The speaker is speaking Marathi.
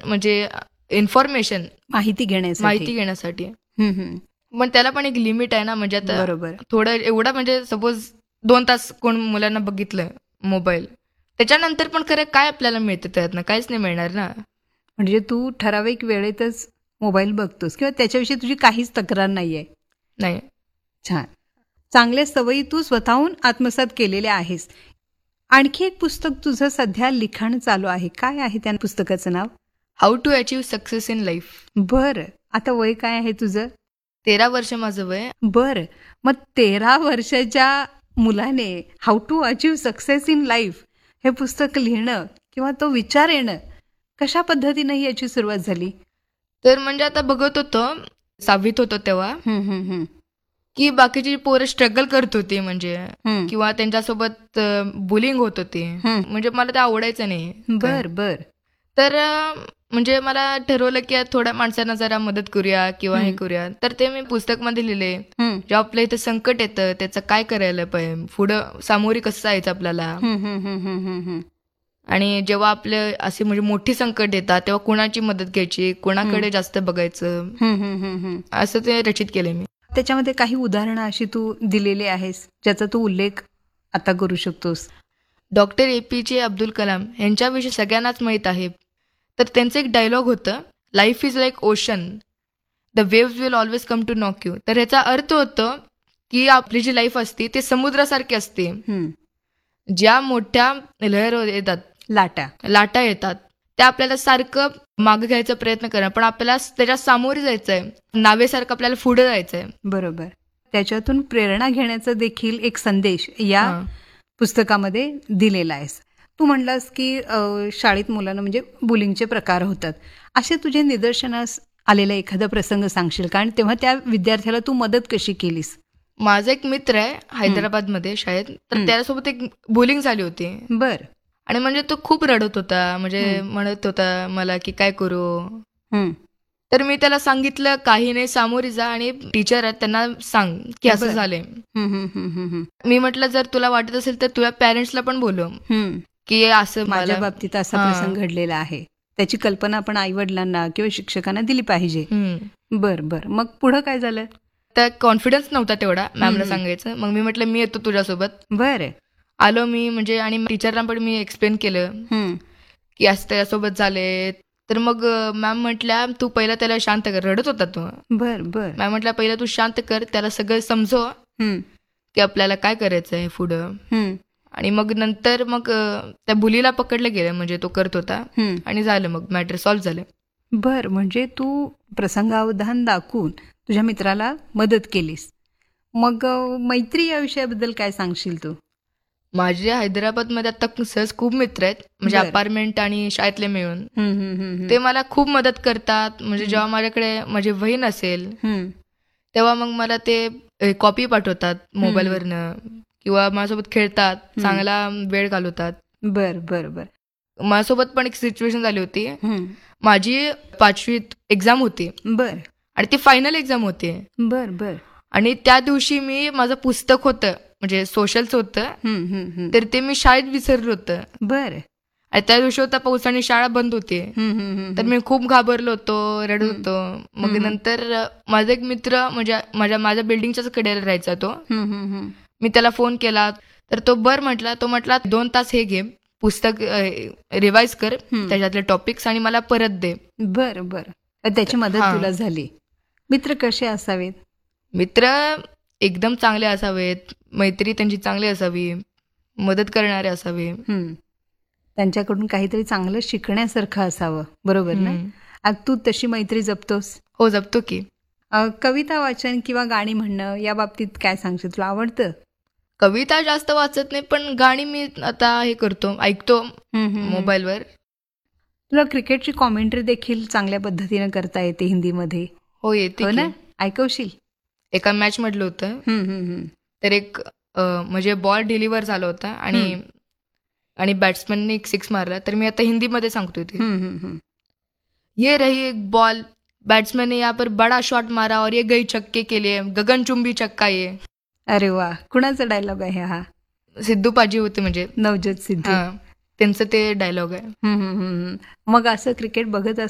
म्हणजे इन्फॉर्मेशन, माहिती माहिती घेण्यासाठी. हम्म. पण त्याला पण एक लिमिट आहे ना. म्हणजे आता बरोबर. थोडं एवढं, म्हणजे सपोज 2 तास कोण मुलांना बघितलं मोबाईल, त्याच्यानंतर पण खरं काय आपल्याला मिळतं त्यातनं? काहीच नाही मिळणार ना. म्हणजे तू ठराविक वेळेतच मोबाईल बघतोस किंवा त्याच्याविषयी तुझी काहीच तक्रार नाहीये. नाही. छान. चांगल्या सवयी तू स्वतःहून आत्मसात केलेल्या आहेस. आणखी एक पुस्तक तुझं सध्या लिखाण चालू आहे. काय आहे त्या पुस्तकाचं नाव? How to achieve success in life. बरं. आता वय काय आहे तुझं? 13 वर्ष माझं वय. बरं. मग 13 वर्षाच्या मुलाने how to achieve success in life हे पुस्तक लिहिणं किंवा तो विचार येणं कशा पद्धतीनं याची सुरुवात झाली? तर म्हणजे आता बघत होतो, 6वीत होतो तेव्हा, की बाकीची पोरं स्ट्रगल करत होती म्हणजे, किंवा त्यांच्यासोबत बुलिंग होत होती. म्हणजे मला ते आवडायचं नाही. बर. तर म्हणजे मला ठरवलं की थोड्या माणसांना जरा मदत करूया किंवा हे करूया. तर ते मी पुस्तकमध्ये लिहिले. जेव्हा आपल्या इथं संकट येतं त्याचं काय करायला पाहिजे, पुढं सामोरी कसं जायचं आपल्याला, आणि जेव्हा आपले असे म्हणजे मोठी संकट येतात तेव्हा कुणाची मदत घ्यायची, कुणाकडे जास्त बघायचं, असं ते रचित केलंय मी. त्याच्यामध्ये काही उदाहरणं अशी तू दिलेली आहेस ज्याचा तू उल्लेख आता करू शकतोस? डॉक्टर APJ अब्दुल कलाम यांच्याविषयी सगळ्यांनाच माहीत आहे. तर त्यांचं एक डायलॉग होतं, life is like ocean, the waves will always come to knock you. तर ह्याचा अर्थ होतो की आपली जी लाईफ असते ते समुद्रासारखी असते. ज्या मोठ्या लहर येतात, लाटा येतात, त्या आपल्याला सारखं मागं घ्यायचा प्रयत्न करणार, पण आपल्याला त्याच्या सामोरे जायचंय, नावेसारखं आपल्याला पुढे जायचंय. बरोबर. त्याच्यातून प्रेरणा घेण्याचा देखील एक संदेश या पुस्तकामध्ये दिलेला आहेस. तू म्हणलास की शाळेत मुलांना म्हणजे बुलिंगचे प्रकार होतात. असे तुझे निदर्शनास आलेला एखादा प्रसंग सांगशील का? आणि तेव्हा त्या विद्यार्थ्याला तू मदत कशी केलीस? माझा एक मित्र आहे हैदराबादमध्ये शाळेत, तर त्याच्यासोबत एक बुलिंग झाली होती. बर. आणि म्हणजे तो खूप रडत होता, म्हणजे म्हणत होता मला की काय करू. तर मी त्याला सांगितलं काही नाही, सामोरी जा आणि टीचर आहेत त्यांना सांग की असं झालंय. मी म्हटलं जर तुला वाटत असेल तर तुझ्या पॅरेंट्सला पण बोलव की असं माझ्या बाबतीत असा प्रसंग घडलेला आहे. त्याची कल्पना आपण आई वडिलांना किंवा शिक्षकांना दिली पाहिजे. बर. मग पुढं काय झालं? तर कॉन्फिडन्स नव्हता तेवढा मॅमला सांगायचं. मग मी म्हटलं मी येतो तुझ्यासोबत. बरं. आलो मी, म्हणजे आणि टीचरला पण मी एक्सप्लेन केलं की असं त्याच्यासोबत झाले. तर मग मॅम म्हटल्या तू पहिला त्याला शांत कर, रडत होता तो. बर. मॅम म्हटल्या पहिला तू शांत कर, त्याला सगळं समजव की आपल्याला काय करायचंय पुढं. आणि मग नंतर मग त्या बुलीला पकडलं गेलं, म्हणजे तो करत होता, आणि झालं मग मॅटर सॉल्व्ह झालं. बर. म्हणजे तू प्रसंगावधान दाखवून तुझ्या मित्राला मदत केलीस. मग मैत्री या विषयाबद्दल काय सांगशील तू? माझ्या हैदराबादमध्ये आता सहज खूप मित्र आहेत, म्हणजे अपार्टमेंट आणि शाळेतले मिळून. ते मला खूप मदत करतात. म्हणजे जेव्हा माझ्याकडे माझी वही नसेल तेव्हा मग मला ते कॉपी पाठवतात मोबाईलवरनं, किंवा माझ्यासोबत खेळतात, चांगला वेळ घालवतात. बर. माझ्यासोबत पण एक सिच्युएशन झाली होती. माझी 5वीत एक्झाम होती. बर. आणि ती फायनल एक्झाम होती. बर. आणि त्या दिवशी मी माझं पुस्तक होतं, म्हणजे सोशलचं होतं, तर ते मी शाळेत विसरलं होतं. बर. आणि त्या दिवशी होता पाऊस आणि शाळा बंद होती. तर मी खूप घाबरलो होतो, रडत होतो. मग नंतर माझा एक मित्र, म्हणजे माझ्या बिल्डिंगच्याच कडेला राहायचा तो, मी त्याला फोन केला तर तो म्हटला. तो म्हटला 2 तास हे घे पुस्तक, रिवाइज कर त्याच्यातले टॉपिक्स आणि मला परत दे. बर. त्याची मदत तुला झाली. मित्र कसे असावेत? मित्र एकदम चांगले असावेत, मैत्री त्यांची चांगली असावी, मदत करणारे असावे, त्यांच्याकडून काहीतरी चांगलं शिकण्यासारखं असावं. बरोबर ना? तू तशी मैत्री जपतोस? हो, जपतो की. कविता वाचन किंवा गाणी म्हणणं या बाबतीत काय सांगशील? तुला आवडतं? कविता जास्त वाचत नाही, पण गाणी मी आता हे करतो, ऐकतो मोबाईलवर. तुला क्रिकेटची कॉमेंट्री देखील चांगल्या पद्धतीने करता येते हिंदीमध्ये? हो, येते ना. ऐकवशील? एका मॅच मधलं होतं, तर एक म्हणजे बॉल डिलिव्हर झाला होता आणि बॅट्समनने एक 6 मारला. तर मी आता हिंदीमध्ये सांगतोय ते. ये रही एक बॉल, बैट्समैन ने यहाँ पर बड़ा शॉट मारा और ये गई छक्के के लिए, गगनचुंबी छक्का ये. अरे वा, कुणाचा डायलॉग आहे हा? सिद्धू पाजी होते, म्हणजे नवज्योत सिद्धू, त्यांचं ते डायलॉग आहे. मग असं क्रिकेट बघत